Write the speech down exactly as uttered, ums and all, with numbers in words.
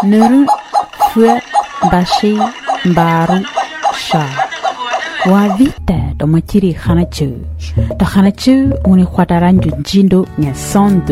Nuru fue bashi baru sha. Wa vita do machiri khanachu. Do khanachu uni khwataran junjindo nya sondu.